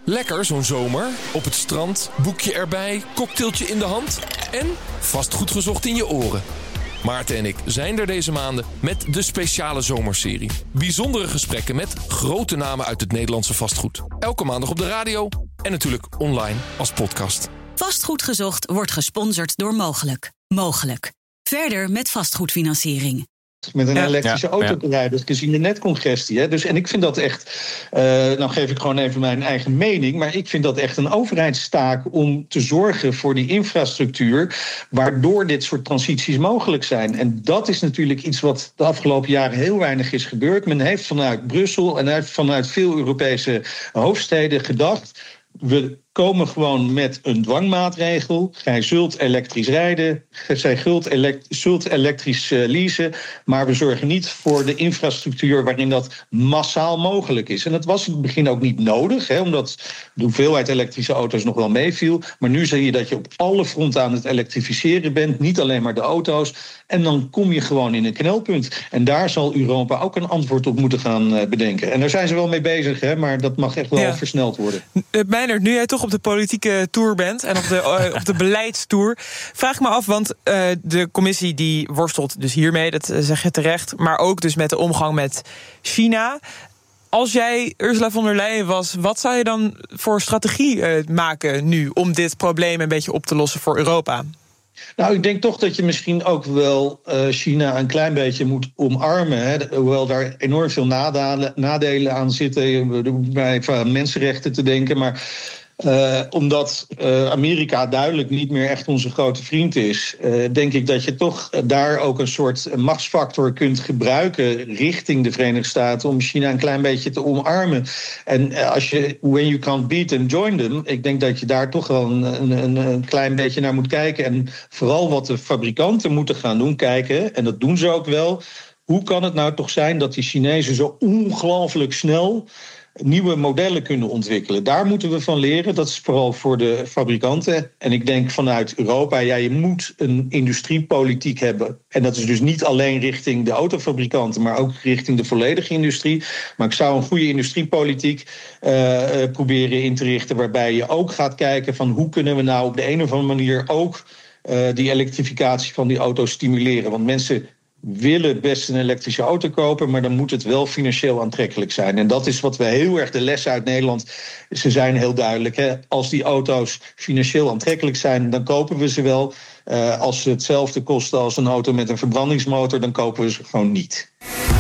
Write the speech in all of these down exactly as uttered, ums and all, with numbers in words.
Lekker zo'n zomer. Op het strand, boekje erbij, cocktailtje in de hand en vastgoed gezocht in je oren. Maarten en ik zijn er deze maanden met de speciale zomerserie. Bijzondere gesprekken met grote namen uit het Nederlandse vastgoed. Elke maandag op de radio en natuurlijk online als podcast. Vastgoed gezocht wordt gesponsord door Mogelijk. Mogelijk. Verder met vastgoedfinanciering. Met een ja, elektrische ja, auto ja. te rijden. Dat is gezien de netcongestie. Hè? Dus, en ik vind dat echt... Uh, nou geef ik gewoon even mijn eigen mening. Maar ik vind dat echt een overheidstaak om te zorgen voor die infrastructuur, waardoor dit soort transities mogelijk zijn. En dat is natuurlijk iets wat de afgelopen jaren heel weinig is gebeurd. Men heeft vanuit Brussel en heeft vanuit veel Europese hoofdsteden gedacht, we komen gewoon met een dwangmaatregel. Gij zult elektrisch rijden, gij zult, elekt- zult elektrisch uh, leasen, maar we zorgen niet voor de infrastructuur waarin dat massaal mogelijk is. En dat was in het begin ook niet nodig, hè, omdat de hoeveelheid elektrische auto's nog wel meeviel. Maar nu zie je dat je op alle fronten aan het elektrificeren bent, niet alleen maar de auto's. En dan kom je gewoon in een knelpunt. En daar zal Europa ook een antwoord op moeten gaan uh, bedenken. En daar zijn ze wel mee bezig, hè, maar dat mag echt wel ja. versneld worden. Uh, Meijnerd, nu jij toch op de politieke tour bent en op de, uh, op de beleidstour, vraag ik me af, want uh, de commissie die worstelt dus hiermee, dat zeg je terecht, maar ook dus met de omgang met China. Als jij Ursula von der Leyen was, wat zou je dan voor strategie uh, maken nu om dit probleem een beetje op te lossen voor Europa? Nou, ik denk toch dat je misschien ook wel uh, China een klein beetje moet omarmen. Hè. Hoewel daar enorm veel nadelen, nadelen aan zitten, bij mensenrechten te denken. Maar Uh, omdat uh, Amerika duidelijk niet meer echt onze grote vriend is, Uh, denk ik dat je toch daar ook een soort machtsfactor kunt gebruiken richting de Verenigde Staten om China een klein beetje te omarmen. En uh, als je, when you can't beat them, join them. Ik denk dat je daar toch wel een, een, een klein beetje naar moet kijken. En vooral wat de fabrikanten moeten gaan doen, kijken, en dat doen ze ook wel. Hoe kan het nou toch zijn dat die Chinezen zo ongelooflijk snel nieuwe modellen kunnen ontwikkelen? Daar moeten we van leren. Dat is vooral voor de fabrikanten. En ik denk vanuit Europa, ja, je moet een industriepolitiek hebben. En dat is dus niet alleen richting de autofabrikanten, maar ook richting de volledige industrie. Maar ik zou een goede industriepolitiek uh, proberen in te richten, waarbij je ook gaat kijken van hoe kunnen we nou op de een of andere manier ook uh, die elektrificatie van die auto's stimuleren. Want mensen willen best een elektrische auto kopen, maar dan moet het wel financieel aantrekkelijk zijn. En dat is wat we heel erg, de lessen uit Nederland, ze zijn heel duidelijk. Hè? Als die auto's financieel aantrekkelijk zijn, dan kopen we ze wel. Uh, als ze hetzelfde kosten als een auto met een verbrandingsmotor, dan kopen we ze gewoon niet.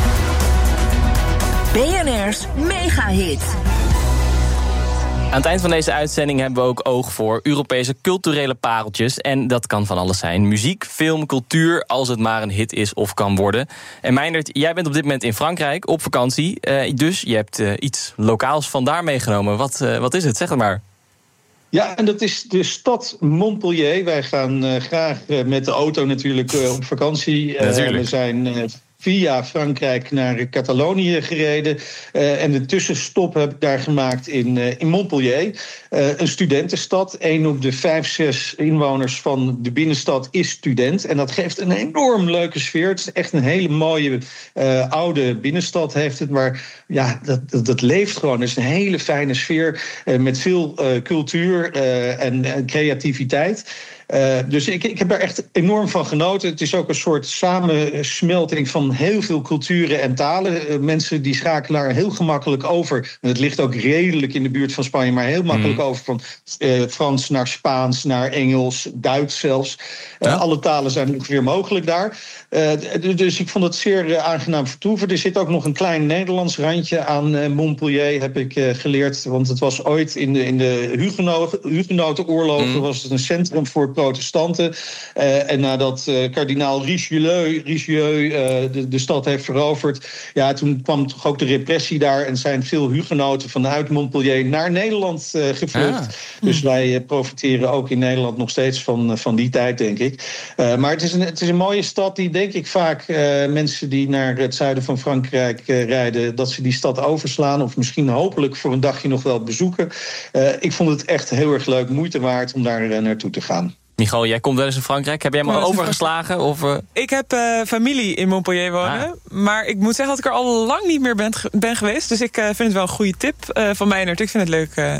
B N R's Megahit. Aan het eind van deze uitzending hebben we ook oog voor Europese culturele pareltjes. En dat kan van alles zijn. Muziek, film, cultuur, als het maar een hit is of kan worden. En Meijnerd, jij bent op dit moment in Frankrijk op vakantie. Uh, dus je hebt uh, iets lokaals vandaar meegenomen. Wat, uh, wat is het? Zeg het maar. Ja, en dat is de stad Montpellier. Wij gaan uh, graag uh, met de auto natuurlijk uh, op vakantie. Uh, we zijn Uh, via Frankrijk naar Catalonië gereden. Uh, en de tussenstop heb ik daar gemaakt in, uh, in Montpellier. Uh, een studentenstad. Eén op de vijf, zes inwoners van de binnenstad is student. En dat geeft een enorm leuke sfeer. Het is echt een hele mooie uh, oude binnenstad heeft het. Maar ja, dat, dat, dat leeft gewoon. Het is een hele fijne sfeer uh, met veel uh, cultuur uh, en, en creativiteit. Uh, dus ik, ik heb daar echt enorm van genoten. Het is ook een soort samensmelting van heel veel culturen en talen. Uh, mensen die schakelen daar heel gemakkelijk over. En het ligt ook redelijk in de buurt van Spanje, maar heel makkelijk mm. over van uh, Frans naar Spaans, naar Engels, Duits zelfs. Uh, ja. Alle talen zijn ongeveer mogelijk daar. Uh, dus ik vond het zeer uh, aangenaam vertoeven. Er zit ook nog een klein Nederlands randje aan uh, Montpellier, heb ik uh, geleerd. Want het was ooit in de, in de Hugenotenoorlogen mm. was het een centrum voor protestanten. Uh, en nadat uh, kardinaal Richelieu, Richelieu uh, de, de stad heeft veroverd, ja, toen kwam toch ook de repressie daar en zijn veel hugenoten vanuit Montpellier naar Nederland uh, gevlucht. Ah. Dus wij uh, profiteren ook in Nederland nog steeds van, uh, van die tijd, denk ik. Uh, maar het is, een, het is een mooie stad die, denk ik, vaak uh, mensen die naar het zuiden van Frankrijk uh, rijden, dat ze die stad overslaan of misschien hopelijk voor een dagje nog wel bezoeken. Uh, ik vond het echt heel erg leuk, moeite waard om daar uh, naartoe te gaan. Michal, jij komt wel eens in Frankrijk. Heb jij hem al overgeslagen? Of, uh... Ik heb uh, familie in Montpellier wonen. Ah. Maar ik moet zeggen dat ik er al lang niet meer ben, ben geweest. Dus ik uh, vind het wel een goede tip uh, van Meijnerd. Ik vind het leuk, uh,